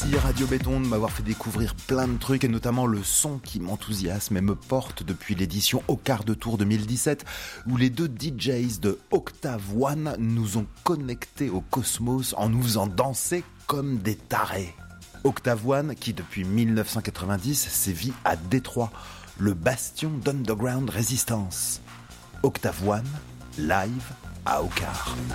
Merci Radio Béton de m'avoir fait découvrir plein de trucs et notamment le son qui m'enthousiasme et me porte depuis l'édition Au quart de tour 2017 où les deux DJs de Octave One nous ont connectés au cosmos en nous faisant danser comme des tarés. Octave One qui depuis 1990 sévit à Détroit, le bastion d'Underground Resistance. Octave One, live à Au quart.